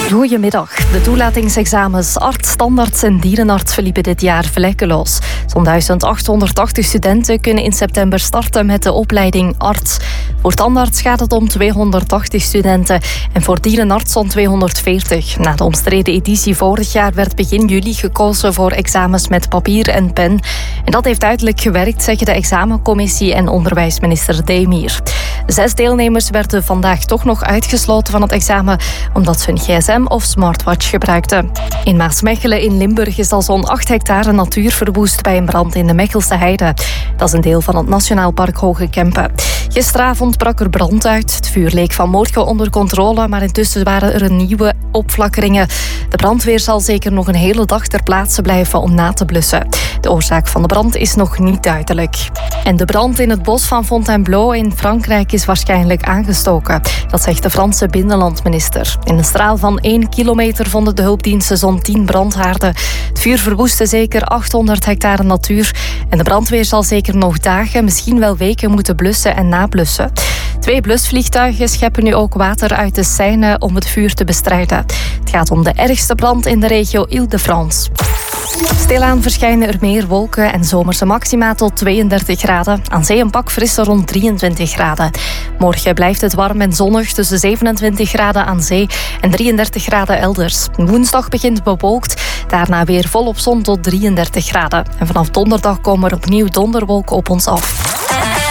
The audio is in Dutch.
Goedemiddag. De toelatingsexamens arts, standaards en dierenarts verliepen dit jaar vlekkeloos. Zo'n 1880 studenten kunnen in september starten met de opleiding arts. Voor tandarts gaat het om 280 studenten en voor dierenarts zo'n 240. Na de omstreden editie vorig jaar werd begin juli gekozen voor examens met papier en pen. En dat heeft duidelijk gewerkt, zeggen de examencommissie en onderwijsminister Demir. 6 deelnemers werden vandaag toch nog uitgesloten van het examen omdat ze een gsm of smartwatch gebruikten. In Maasmechelen in Limburg is al zo'n 8 hectare natuur verwoest bij een brand in de Mechelse Heide. Dat is een deel van het Nationaal Park Hoge Kempen. Gisteravond brak er brand uit. Het vuur leek vanmorgen onder controle, maar intussen waren er nieuwe opflakkeringen. De brandweer zal zeker nog een hele dag ter plaatse blijven om na te blussen. De oorzaak van de brand is nog niet duidelijk. En de brand in het bos van Fontainebleau in Frankrijk is waarschijnlijk aangestoken. Dat zegt de Franse binnenlandminister. In een straal van 1 kilometer vonden de hulpdiensten zo'n 10 brandhaarden. Het vuur verwoestte zeker 800 hectare natuur. En de brandweer zal zeker nog dagen, misschien wel weken moeten blussen en nablussen. 2 blusvliegtuigen scheppen nu ook water uit de Seine om het vuur te bestrijden. Het gaat om de ergste brand in de regio Île-de-France. Stilaan verschijnen er meer wolken en zomerse maxima tot 32 graden. Aan zee een pak frisser rond 23 graden. Morgen blijft het warm en zonnig tussen 27 graden aan zee en 33 graden elders. Woensdag begint bewolkt, daarna weer volop zon tot 33 graden. En vanaf donderdag komen er opnieuw donderwolken op ons af.